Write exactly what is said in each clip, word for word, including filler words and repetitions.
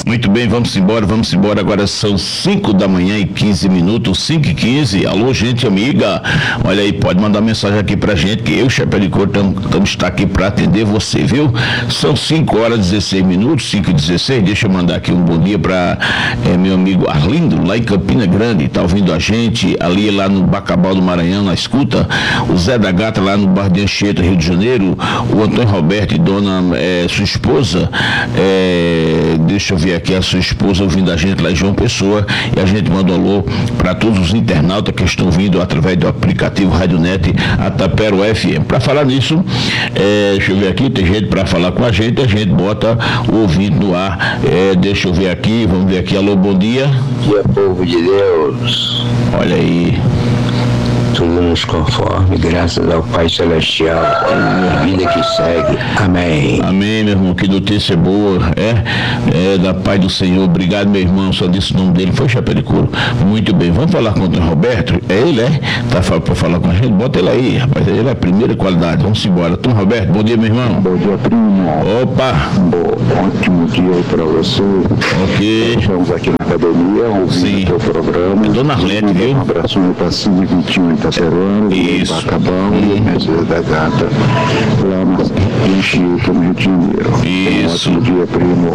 Muito bem, vamos embora, vamos embora. Agora são cinco da manhã e quinze minutos, cinco e quinze. Alô, gente amiga. Olha aí, pode mandar mensagem aqui pra gente, que eu, Chapéu de Couro, estamos está aqui para atender você, viu? São cinco horas e dezesseis minutos, cinco e dezesseis. Deixa eu mandar aqui um bom dia para é, meu amigo Arlindo, lá em Campina Grande, tá ouvindo a gente, ali lá no Bacabal do Maranhão, na escuta. O Zé da Gata, lá no Bar de Anchieta, Rio de Janeiro. O Antônio Roberto e dona, é, sua esposa, é, deixa eu ver aqui a sua esposa ouvindo a gente lá em João Pessoa, e a gente manda um alô para todos os internautas que estão vindo através do aplicativo Radionet a Tapero F M. Para falar nisso, é, deixa eu ver aqui, tem gente para falar com a gente, a gente bota o ouvinte no ar. É, deixa eu ver aqui, vamos ver aqui. Alô, bom dia. Bom dia, povo de Deus. Olha aí. Tudo nos conforme, graças ao Pai Celestial, vida que segue. Amém. Amém, meu irmão, que notícia boa, é, é da paz do Senhor. Obrigado, meu irmão, só disse o nome dele, foi Chapéu de Couro. Muito bem, vamos falar com o Antônio Roberto, é ele, é? Tá para falar com a gente, bota ele aí, rapaz, ele é a primeira qualidade, vamos embora. Antônio Roberto, bom dia, meu irmão. Bom dia, primo. Opa. Bom, ótimo dia aí para você. Ok. Estamos aqui na academia, ouvindo o teu programa. É Dona Arlete, viu? Um abraço para Cine vinte e um Itaceruano, Isso. Bacabal e Mercedes da Gata, lá na Anchieta, no Rio de Janeiro. Isso. Um ótimo dia, primo.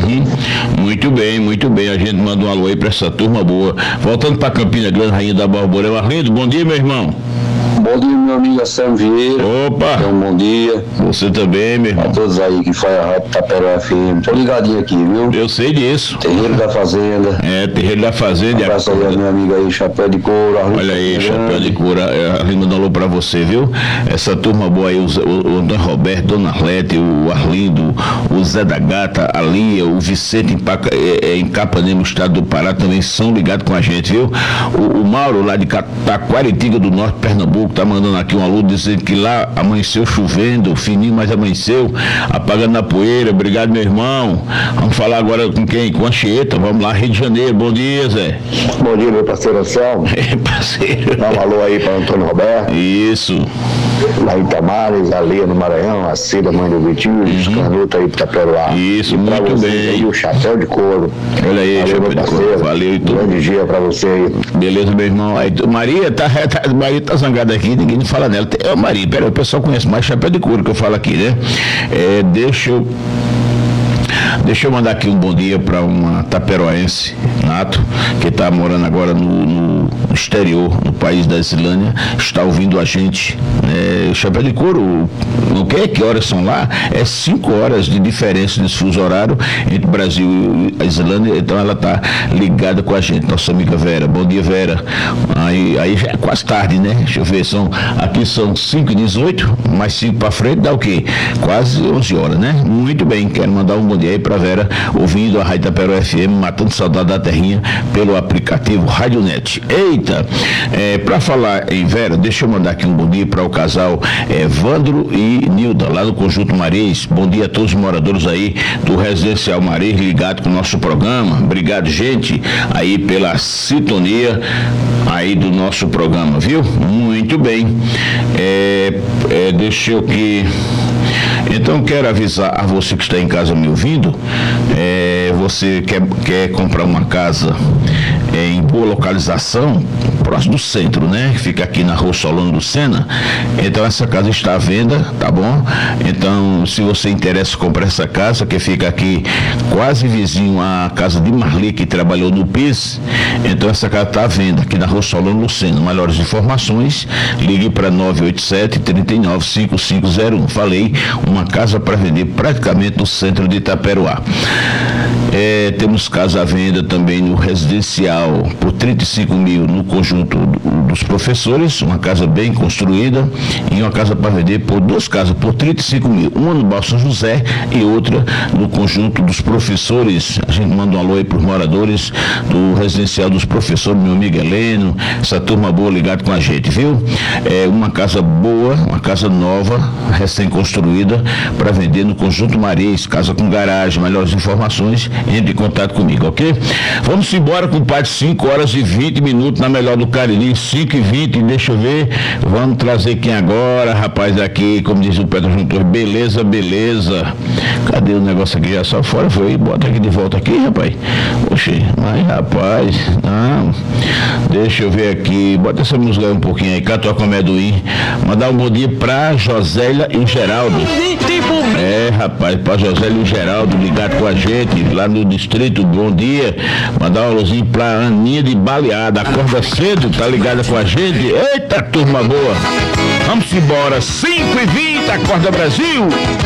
Uhum. Muito bem, muito bem. A gente manda um alô aí para essa turma boa. Voltando para Campina Grande, Rainha da Barborel. Arlindo, bom dia, meu irmão. Bom dia, meu amigo Anselmo Vieira. Opa! Então, um bom dia. Você também, meu irmão. A todos aí que faz a Rádio Tapero F M. Tô ligadinho aqui, viu? Eu sei disso. Terreiro da Fazenda. É, Terreiro da Fazenda. Um abraço aí, meu amigo aí, Chapéu de Couro. Arlindo. Olha aí, Chapéu de Couro. Arlindo mandou um alô pra você, viu? Essa turma boa aí, o, o, o Antônio Roberto, Dona Arlete, o Arlindo, o Zé da Gata, a Lia, o Vicente em, Paca, é, é, em Capanema, no estado do Pará, também são ligados com a gente, viu? O, o Mauro, lá de Taquaritinga do Norte, Pernambuco, tá mandando aqui um alô dizendo que lá amanheceu chovendo, fininho, mas amanheceu, apagando a poeira. Obrigado, meu irmão. Vamos falar agora com quem? Com a Anchieta. Vamos lá, Rio de Janeiro. Bom dia, Zé. Bom dia, meu parceiro Anselmo. É, parceiro. Dá um alô aí para Antônio Roberto. Isso. Lá em Tamares, ali no Maranhão, a Cida, mãe do Vitinho, uhum. Os canutos aí para Taperoá. Isso, e muito bem. Aí, o Chapéu de Couro. Olha aí, Valeu, Chapéu de Couro. Valeu e tudo. Grande dia para você aí. Beleza, meu irmão. Aí, Maria tá, tá, Maria tá zangada aqui, ninguém fala nela. É, Maria, peraí, o pessoal conhece mais Chapéu de Couro que eu falo aqui, né? É, deixa eu. Deixa eu mandar aqui um bom dia para uma taperoense, Nato, que está morando agora no, no exterior, no país da Islândia, está ouvindo a gente. É, Chapéu de Couro, o que é que horas são lá? É cinco horas de diferença desse fuso horário entre o Brasil e a Islândia, então ela está ligada com a gente, nossa amiga Vera. Bom dia, Vera. Aí, aí já é quase tarde, né? Deixa eu ver, são, aqui são cinco e dezoito, mais cinco para frente dá o quê? Quase onze horas, né? Muito bem, quero mandar um bom dia aí para Vera, ouvindo a Rádio Tapero F M, matando saudade da terrinha pelo aplicativo Radionet. Eita, é, para falar em Vera, deixa eu mandar aqui um bom dia para o casal é, Vandro e Nilda, lá no Conjunto Marês. Bom dia a todos os moradores aí do Residencial Marês, ligado com o nosso programa. Obrigado, gente, aí pela sintonia aí do nosso programa, viu? Muito bem. É, é, deixa eu que... Então, quero avisar a você que está em casa me ouvindo, é, você quer, quer comprar uma casa é, em boa localização, próximo do centro, né? Fica aqui na Rua Solano do Sena. Então, essa casa está à venda, tá bom? Então, se você interessa comprar essa casa, que fica aqui quase vizinho à casa de Marli, que trabalhou no P I S, então essa casa está à venda aqui na Rua Solano do Sena. Maiores informações, ligue para nove oito sete, três nove, cinco cinco zero um. Falei, uma casa para vender praticamente no centro de Itaperoá. É, temos casa à venda também no residencial por trinta e cinco mil no conjunto dos professores, uma casa bem construída, e uma casa para vender por duas casas por trinta e cinco mil, uma no Bairro São José e outra no conjunto dos professores. A gente manda um alô aí para os moradores do residencial dos professores, meu amigo Heleno, essa turma boa ligada com a gente, viu? É uma casa boa, uma casa nova, recém-construída, para vender no Conjunto Marês, casa com garagem. Melhores informações entre em contato comigo, ok? Vamos embora, compadre, cinco horas e vinte minutos na melhor do Cariri, cinco e vinte, deixa eu ver, vamos trazer quem agora, rapaz, aqui, como diz o Pedro Juntor, beleza, beleza. Cadê o negócio aqui? Já só fora foi, bota aqui de volta aqui, rapaz. Oxi, mas rapaz, não, deixa eu ver aqui, bota essa música aí um pouquinho aí, Catuá com Amendoim, mandar um bom dia pra Josélia e Geraldo. É, rapaz, pra Josélia e Geraldo ligado com a gente lá no distrito, bom dia. Mandar um alôzinho pra Aninha de Baleada, acorda cedo, tá ligada com a gente. Eita, turma boa. Vamos embora, cinco e vinte, Acorda Brasil.